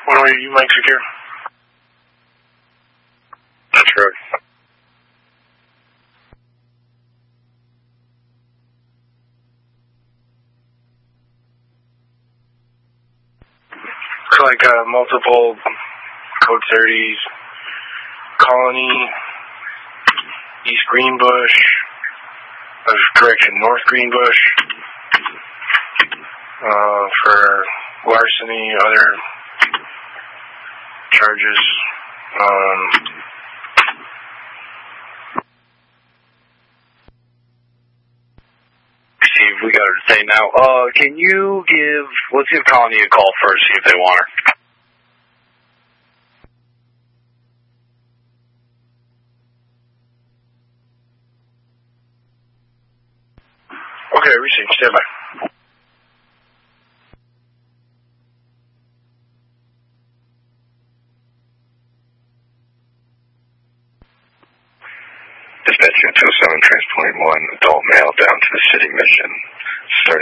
108, you Mike secure? That's correct. Like multiple code 30s, Colony, East Greenbush, correction, North Greenbush, for larceny, other charges. Steve, we got her to say now. Let's give Colony a call first, see if they want her. Okay, received. Stand by. Dispatch 207, transporting 1 adult male down to the city mission. Starting